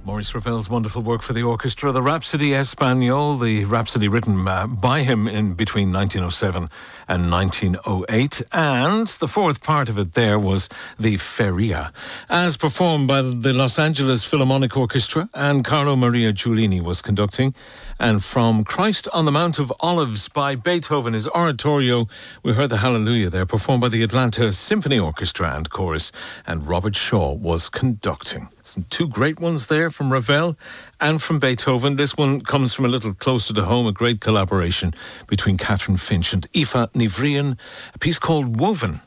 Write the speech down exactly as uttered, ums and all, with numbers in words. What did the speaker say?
Maurice Ravel's wonderful work for the orchestra, the Rhapsody Espagnole, the Rhapsody written uh, by him in between nineteen oh seven and nineteen oh eight. And the fourth part of it there was the Feria, as performed by the Los Angeles Philharmonic Orchestra, and Carlo Maria Giulini was conducting. And from Christ on the Mount of Olives by Beethoven, his oratorio, we heard the Hallelujah there, performed by the Atlanta Symphony Orchestra and Chorus, and Robert Shaw was conducting. Some two great ones there from Ravel and from Beethoven. This one comes from a little closer to home, a great collaboration between Catherine Finch and Aoife Ní Bhríon, a piece called Woven.